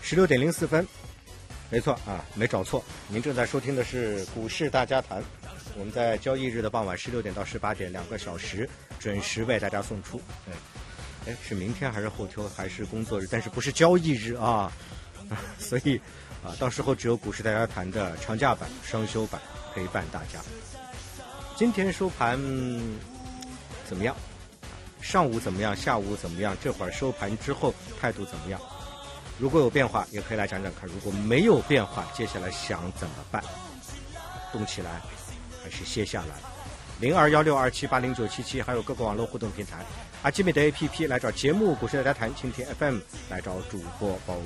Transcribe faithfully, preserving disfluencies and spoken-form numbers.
十六点零四分，没错啊，没找错。您正在收听的是股市大家谈，我们在交易日的傍晚十六点到十八点两个小时准时为大家送出。哎，哎，是明天还是后天还是工作日？但是不是交易日啊？所以啊，到时候只有股市大家谈的长假版、双休版陪伴大家。今天收盘怎么样？上午怎么样？下午怎么样？这会儿收盘之后态度怎么样？如果有变化，也可以来讲讲看；如果没有变化，接下来想怎么办？动起来还是歇下来？零二幺六二七八零九七七，还有各个网络互动平台，阿基米德 A P P 来找节目股市大家谈，蜻蜓 F M 来找主播包